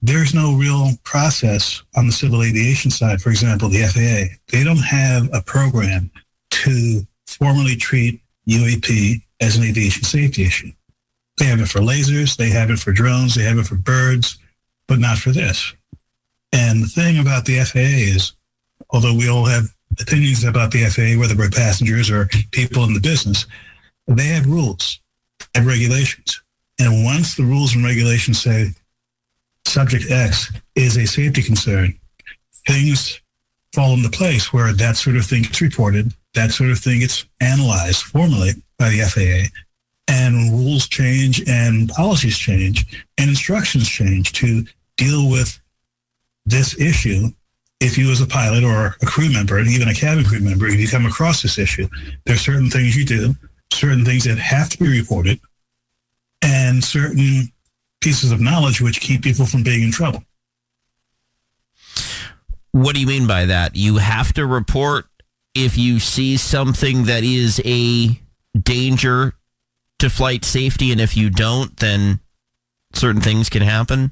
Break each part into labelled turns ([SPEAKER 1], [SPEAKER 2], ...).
[SPEAKER 1] there's no real process on the civil aviation side. For example, the FAA, they don't have a program to formally treat UAP as an aviation safety issue. They have it for lasers, they have it for drones, they have it for birds, but not for this. And the thing about the FAA is, although we all have opinions about the FAA, whether we're passengers or people in the business, they have rules, they have regulations. And once the rules and regulations say subject X is a safety concern, things fall into place where that sort of thing gets reported, that sort of thing gets analyzed formally by the FAA, and rules change and policies change and instructions change to deal with this issue. If you as a pilot or a crew member, and even a cabin crew member, if you come across this issue, there are certain things you do, certain things that have to be reported, and certain pieces of knowledge which keep people from being in trouble.
[SPEAKER 2] What do you mean by that? You have to report if you see something that is a danger to flight safety, and if you don't, then certain things can happen?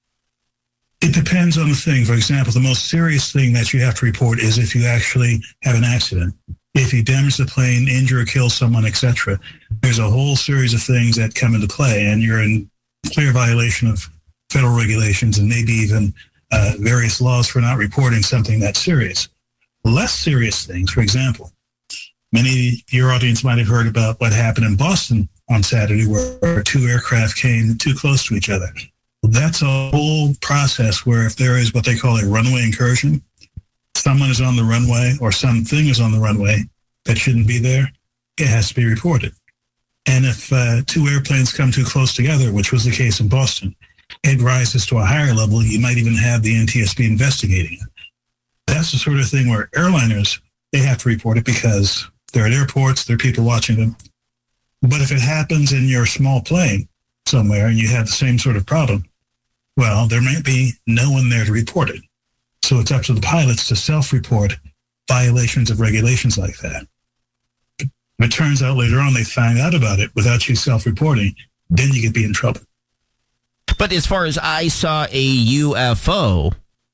[SPEAKER 1] It depends on the thing. For example, the most serious thing that you have to report is if you actually have an accident. If you damage the plane, injure or kill someone, etc. There's a whole series of things that come into play, and you're in clear violation of federal regulations and maybe even various laws for not reporting something that serious. Less serious things, for example, many of your audience might have heard about what happened in Boston on Saturday where two aircraft came too close to each other. That's a whole process where if there is what they call a runway incursion, someone is on the runway or something is on the runway that shouldn't be there, it has to be reported. And if two airplanes come too close together, which was the case in Boston, it rises to a higher level. You might even have the NTSB investigating it. That's the sort of thing where airliners, they have to report it because they're at airports, there are people watching them. But if it happens in your small plane somewhere and you have the same sort of problem, well, there might be no one there to report it. So it's up to the pilots to self-report violations of regulations like that. If it turns out later on they find out about it without you self-reporting, then you could be in trouble.
[SPEAKER 2] But as far as I saw a UFO,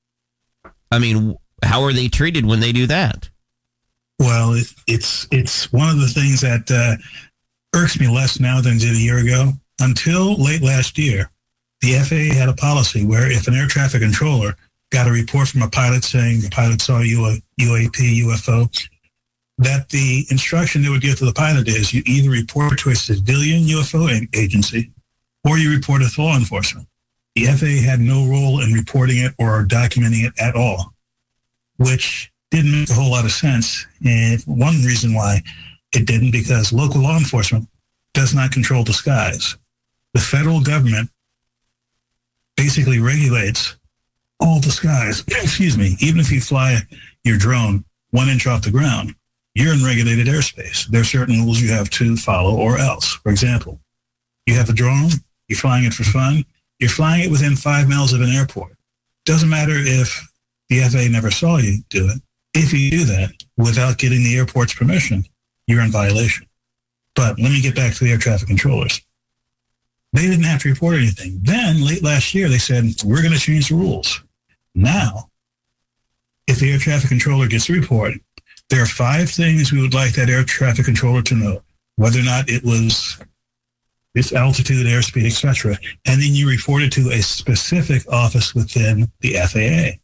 [SPEAKER 2] I mean, how are they treated when they do that?
[SPEAKER 1] Well, it's one of the things that irks me less now than it did a year ago. Until late last year, the FAA had a policy where if an air traffic controller got a report from a pilot saying the pilot saw a UAP, UFO, that the instruction they would give to the pilot is you either report to a civilian UFO agency or you report it to law enforcement. The FAA had no role in reporting it or documenting it at all, which didn't make a whole lot of sense. And one reason why it didn't, because local law enforcement does not control the skies. The federal government basically regulates all the skies. Excuse me. Even if you fly your drone 1 inch off the ground, you're in regulated airspace. There are certain rules you have to follow or else. For example, you have a drone, you're flying it for fun, you're flying it within 5 miles of an airport. Doesn't matter if the FAA never saw you do it. If you do that without getting the airport's permission, you're in violation. But let me get back to the air traffic controllers. They didn't have to report anything. Then, late last year, they said, we're going to change the rules. Now, if the air traffic controller gets a report, there are 5 things we would like that air traffic controller to know, whether or not it was its altitude, airspeed, etc. And then you report it to a specific office within the FAA.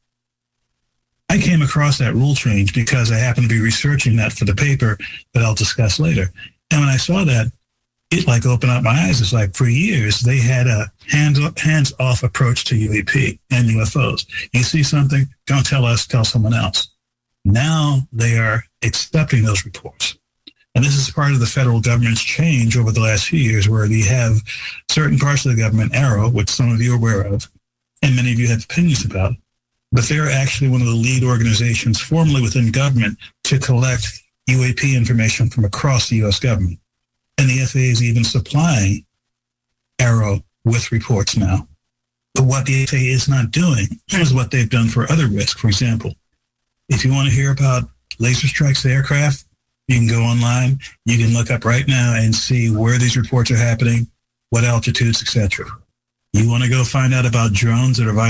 [SPEAKER 1] I came across that rule change because I happened to be researching that for the paper that I'll discuss later. And when I saw that, it like opened up my eyes. It's like for years, they had a hands-off approach to UAP and UFOs. You see something, don't tell us, tell someone else. Now they are accepting those reports. And this is part of the federal government's change over the last few years where we have certain parts of the government, AARO, which some of you are aware of, and many of you have opinions about, but they're actually one of the lead organizations formally within government to collect UAP information from across the U.S. government. And the FAA is even supplying AARO with reports now. But what the FAA is not doing is what they've done for other risks. For example, if you want to hear about laser strikes to aircraft, you can go online. You can look up right now and see where these reports are happening, what altitudes, etc. You want to go find out about drones that are